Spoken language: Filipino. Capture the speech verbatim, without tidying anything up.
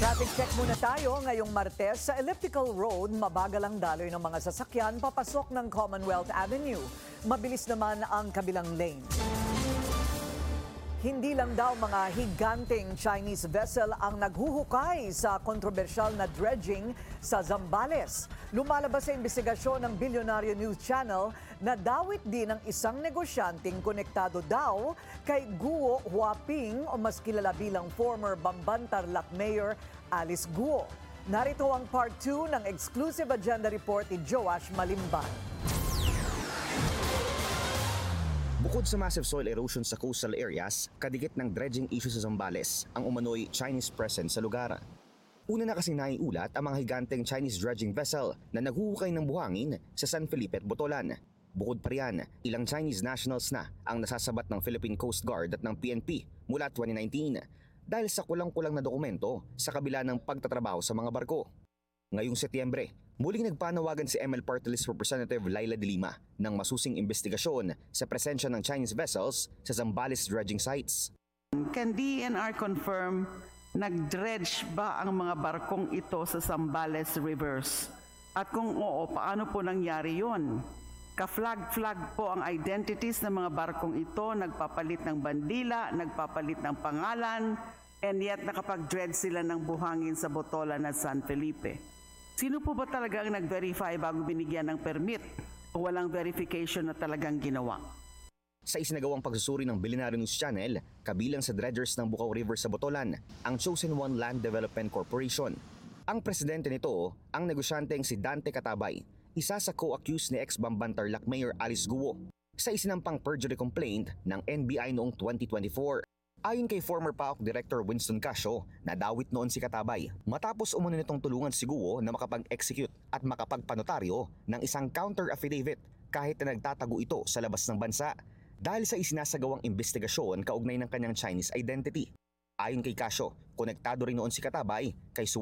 Traffic check muna tayo ngayong Martes. Sa Elliptical Road, mabagal ang daloy ng mga sasakyan papasok ng Commonwealth Avenue. Mabilis naman ang kabilang lane. Hindi lang daw mga higanteng Chinese vessel ang naghuhukay sa kontrobersyal na dredging sa Zambales. Lumalabas sa investigasyon ng Billionaire News Channel na dawit din ng isang negosyanteng konektado daw kay Guo Huaping o mas kilala bilang former Bambantarlac Mayor Alice Guo. Narito ang part two ng exclusive agenda report ni Joash Malimban. Bukod sa massive soil erosion sa coastal areas, kadikit ng dredging issue sa Zambales ang umano'y Chinese presence sa lugar. Una na kasing naiulat ang mga higanteng Chinese dredging vessel na naghuhukay ng buhangin sa San Felipe at Botolan. Bukod pa riyan, ilang Chinese nationals na ang nasasabat ng Philippine Coast Guard at ng P N P mula twenty nineteen dahil sa kulang-kulang na dokumento sa kabila ng pagtatrabaho sa mga barko. Ngayong Setyembre, muling nagpanawagan si M L Party List Representative Laila de Lima ng masusing investigasyon sa presensya ng Chinese vessels sa Zambales dredging sites. Can D N R confirm nag-dredge ba ang mga barkong ito sa Zambales rivers? At kung oo, paano po nangyari yon? Ka-flag-flag po ang identities ng mga barkong ito, nagpapalit ng bandila, nagpapalit ng pangalan, and yet nakapag-dredge sila ng buhangin sa Botolan at San Felipe. Sino po ba talaga ang nag-verify bago binigyan ng permit o walang verification na talagang ginawa? Sa isinagawang pagsusuri ng Billionaire News Channel, kabilang sa dredgers ng Bukaw River sa Botolan, ang Chosen One Land Development Corporation. Ang presidente nito, ang negosyanteng si Dante Catabay, isa sa co-accused ni ex-Bambantarlac Mayor Alice Guo sa isinampang perjury complaint ng N B I noong twenty twenty-four. Ayon kay former P A O C Director Winston Casio, nadawit noon si Catabay matapos umano nitong tulungan si Guo na makapag-execute at makapagpanotaryo ng isang counter-affidavit kahit na nagtatago ito sa labas ng bansa dahil sa isinasagawang investigasyon kaugnay ng kanyang Chinese identity. Ayon kay Casio, konektado rin noon si Catabay kay